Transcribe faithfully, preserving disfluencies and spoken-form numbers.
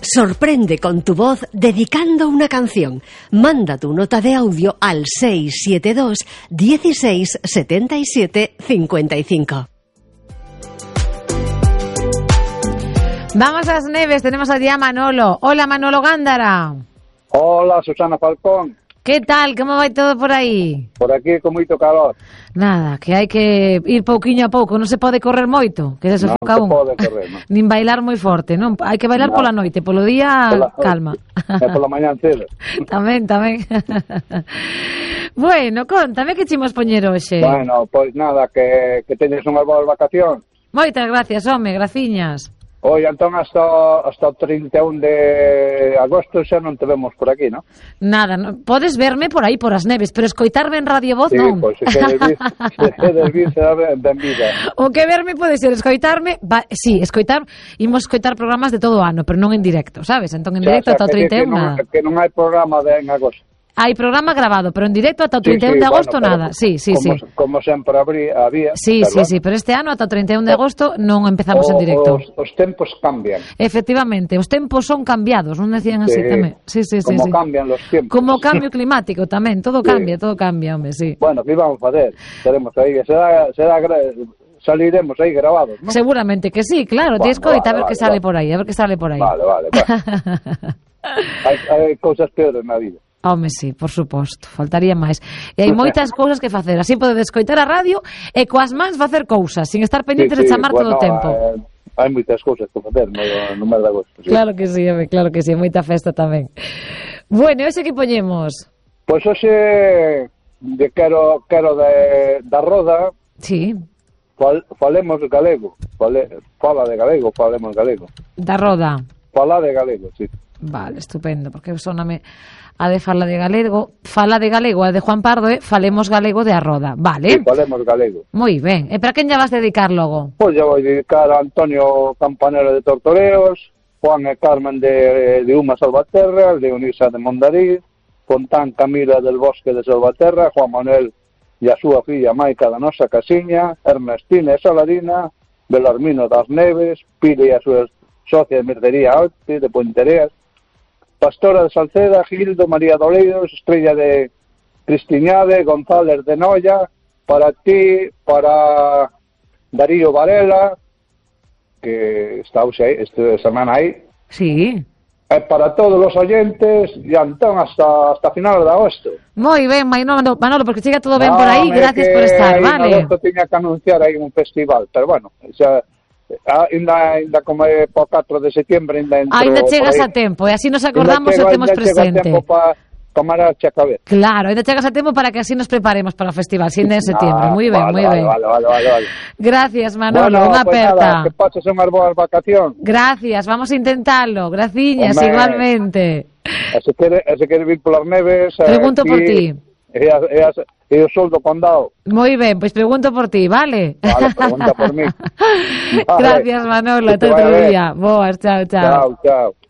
Sorprende con tu voz dedicando una canción. Manda tu nota de audio al seis siete dos, dieciséis, setenta y siete, cincuenta y cinco. Vamos a las Neves, tenemos allí a Manolo. Hola, Manolo Gándara. Hola, Susana Falcón. ¿Qué tal? ¿Cómo va todo por aí? Por aquí con moito calor. Nada, que hai que ir pouquiño a pouco, non se pode correr moito, que se sofoca un. Non se pode correr, non. Nin bailar moi forte, non? Hai que bailar no. Pola noite, polo día, pola, calma. E pola mañá cedo. Tamén, tamén. Bueno, contame que chimos poñer hoxe. Bueno, pois nada, que, que teñes unhas boas vacacións. Moitas gracias, home, graciñas. Oi, entón hasta, hasta o trinta e un de agosto xa non te vemos por aquí, non? Nada, no, podes verme por aí, por as Neves, pero escoitarme en Radio Voz sí, non. Pois, se queres vir, se queres vir, será ben vida. O que verme pode ser escoitarme, va, sí, escoitar, imos escoitar programas de todo o ano, pero non en directo, sabes? Entón en directo ata o trinta e un nada. Que non hai programa de en agosto. Hai programa grabado, pero en directo ata o trinta e un sí, sí, de agosto bueno, nada. Sí, sí, como, sí. Como sempre habría, había. Sí, sí, bueno. sí, pero este ano ata o trinta e un de agosto non empezamos o, en directo. Os, os tempos cambian. Efectivamente, os tempos son cambiados, non decían así sí, tamén. Sí, sí, sí, como sí. cambian os tempos. Como cambio climático tamén, todo cambia, sí. todo cambia, home, sí. Bueno, que vamos a facer? Teremos aí, será será saliremos aí grabados, ¿no? Seguramente que sí, claro, bueno, tienes coita vale, a ver vale, que sale vale. por aí, a ver que sale por aí. Vale, vale, vale. hai, hai cousas peores na vida. Home, sí, por suposto, faltaría máis. E hai moitas cousas que facer, así podedes escoitar a radio e coas mans facer cousas, sin estar pendientes sí, sí, de chamar bueno, todo o tempo. Eh, hai moitas cousas que facer no, no mes de agosto. Sí. Claro que sí, home, claro que sí, moita festa tamén. Bueno, ese que poñemos? Pois hoxe de quero, quero de, da Roda. Sí. Fal, falemos galego. Fale, fala de galego, falemos galego. Da Roda. Fala de galego, sí. Vale, estupendo, porque soname a de fala de galego, fala de galego, a de Juan Pardo, eh? Falemos galego de a Roda, vale? Sí, falemos galego. Moi ben, e para quen ya vas dedicar logo? Pois ya vou dedicar a Antonio Campanero de Tortoreos, Juan e Carmen de, de Uma Salvaterra, Leonisa de Mondariz, Fontán Camila del Bosque de Salvaterra, Juan Manuel e a súa filla Maica da nosa casiña, Ernestina e Saladina, Belarmino das Neves, Pile e a súa socia de Merdería Ote, de Pointereas, Pastora de Salceda, Gildo, María Doleiros, Estrella de Cristiñade, González de Noia, para ti, para Darío Varela, que está aí, esta semana aí. Sí. E para todos os oyentes, e entón hasta, hasta final de agosto. Moi ben, Manolo, Manolo, porque chega todo ben no, por aí, gracias por estar, vale? En agosto tiña que anunciar aí un festival, pero bueno, xa... Ainda, ainda como é por catro de setembro ainda entro. Ainda chegas a tempo, e así nos acordamos e temos presente. Ainda chego a tempo para camararche a cabeza. Claro, ainda chegas a tempo para que así nos preparemos para o festival, si ainda en setembro. Ah, moi ben, vale, moi vale, ben. Vale, vale, vale, vale. Gracias, Manolo, bueno, unha pues aperta. Nada, que pases unhas boas vacacións. Gracias, vamos a intentarlo. Graciñas, Hombre, igualmente. E se quere, e se quere vir polas neves... Pregunto aquí, por ti. E, a, e, a, e o sol do condado. Moi ben, pois pregunto por ti, vale? Vale, pregunta por mí. Gracias, Manolo, hasta outro día. Boas, chao, chao. Chao, chao.